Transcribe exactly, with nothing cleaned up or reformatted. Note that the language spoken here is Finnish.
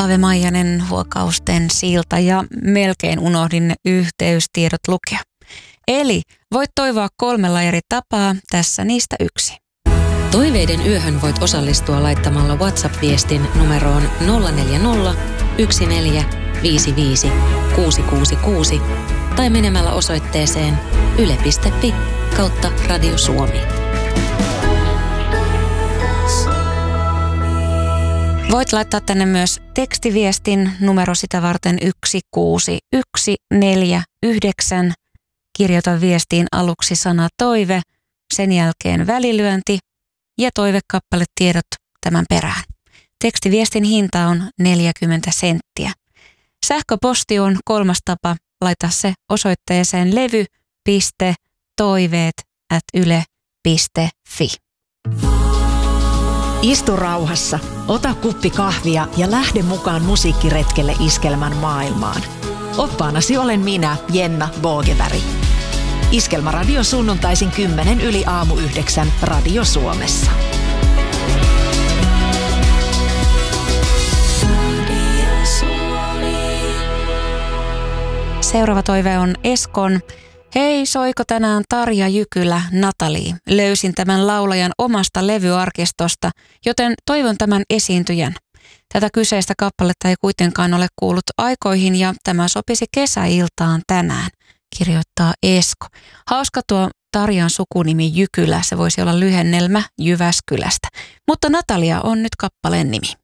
Ave Maijanen, Huokausten silta ja melkein unohdin ne yhteystiedot lukea. Eli voit toivoa kolmella eri tapaa, tässä niistä yksi. Toiveiden yöhön voit osallistua laittamalla WhatsApp-viestin numeroon nolla neljä nolla, yksi neljä, viisi viisi, kuusi kuusi kuusi tai menemällä osoitteeseen yle piste fi kautta Radio Suomi. Voit laittaa tänne myös tekstiviestin numero sitä varten yksi kuusi yksi neljä yhdeksän. Kirjoita viestiin aluksi sana toive, sen jälkeen välilyönti ja toivekappaletiedot tämän perään. Tekstiviestin hinta on neljäkymmentä senttiä. Sähköposti on kolmas tapa, laita se osoitteeseen levy piste toiveet ät yle piste fi. Istu rauhassa, ota kuppi kahvia ja lähde mukaan musiikkiretkelle Iskelmän maailmaan. Oppaanasi olen minä, Jenna Boogeberg. Iskelmäradio sunnuntaisin kymmenen yli aamu yhdeksän Radio Suomessa. Seuraava toive on Eskon. Hei, soiko tänään Tarja Jykylä, Natalie? Löysin tämän laulajan omasta levyarkistosta, joten toivon tämän esiintyjän. Tätä kyseistä kappaletta ei kuitenkaan ole kuullut aikoihin ja tämä sopisi kesäiltaan tänään, kirjoittaa Esko. Hauska tuo Tarjan sukunimi Jykylä, se voisi olla lyhennelmä Jyväskylästä. Mutta Natalia on nyt kappaleen nimi.